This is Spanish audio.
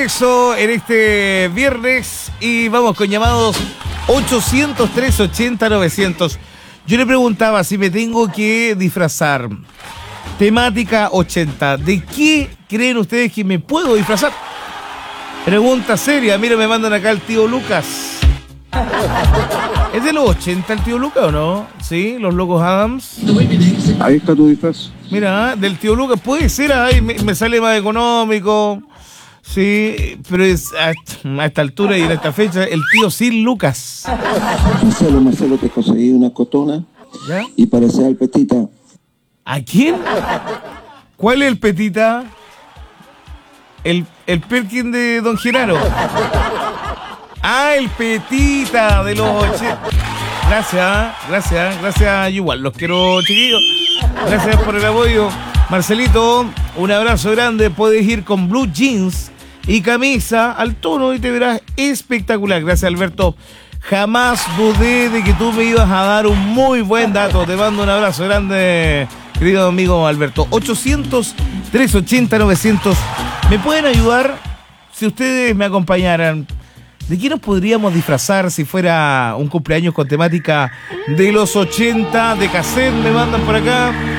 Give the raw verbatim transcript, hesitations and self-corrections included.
regreso en este viernes y vamos con llamados ochocientos tres ochenta novecientos. Yo le preguntaba si me tengo que disfrazar. Temática ochenta. ¿De qué creen ustedes que me puedo disfrazar? Pregunta seria. Mira, me mandan acá el tío Lucas. ¿Es de los ochenta el tío Lucas o no? Sí, los locos Adams. Ahí está tu disfraz. Mira, del tío Lucas puede ser, ahí me, me sale más económico. Sí, pero es a, a esta altura y en esta fecha, el tío Sir Lucas. Marcelo, Marcelo, te conseguí una cotona. ¿Ya? Y parece al Petita. ¿A quién? ¿Cuál es el Petita? El, el Perkin de Don Genaro. Ah, el Petita de los ochenta. Gracias, gracias, gracias. Igual los quiero, chiquillos. Gracias por el apoyo. Marcelito, un abrazo grande. Puedes ir con blue jeans y camisa al tono y te verás espectacular. Gracias, Alberto. Jamás dudé de que tú me ibas a dar un muy buen dato. Te mando un abrazo grande, querido amigo Alberto. ochocientos tres ochenta novecientos. ¿Me pueden ayudar? Si ustedes me acompañaran, ¿de qué nos podríamos disfrazar si fuera un cumpleaños con temática de los ochenta? De cassette me mandan por acá.